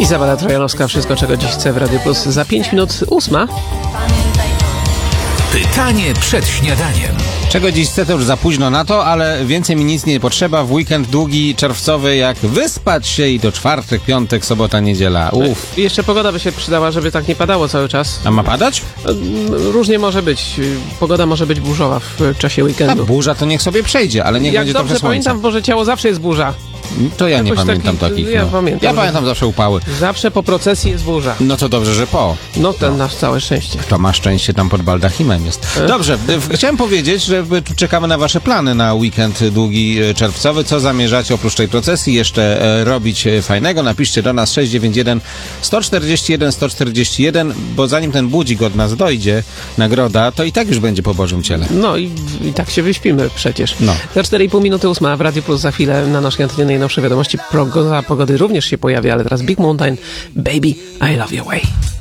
Izabela Trojanowska, wszystko czego dziś chcę w Radio Plus. Za 5 minut 8. Pytanie przed śniadaniem. Czego dziś chcę, to już za późno na to, ale więcej mi nic nie potrzeba. W weekend długi, czerwcowy, jak wyspać się i to czwartek, piątek, sobota, niedziela. Uff. Jeszcze pogoda by się przydała, żeby tak nie padało cały czas. A ma padać? Różnie może być. Pogoda może być burzowa w czasie A weekendu. burza to niech sobie przejdzie, ale niech Jak będzie dobrze trochę słońca. pamiętam, w Boże Ciało zawsze jest burza. To ja nie Jakoś pamiętam taki- takich. ja no. pamiętam, Ja że- pamiętam zawsze upały. Zawsze po procesji jest burza. No to dobrze, że po. No ten nasz całe szczęście. To ma szczęście, tam pod baldachimem jest. Dobrze, chciałem powiedzieć, że tu czekamy na wasze plany na weekend długi czerwcowy. Co zamierzacie oprócz tej procesji jeszcze robić fajnego? Napiszcie do nas 691 141 141, bo zanim ten budzik od nas dojdzie, nagroda, to i tak już będzie po Bożym Ciele. No i tak się wyśpimy przecież. No. Za 4,5 minuty 8 w Radio Plus, za chwilę na naszej antenie najnowsze wiadomości. Prognoza pogody również się pojawi, ale teraz Big Mountain, Baby, I Love Your Way.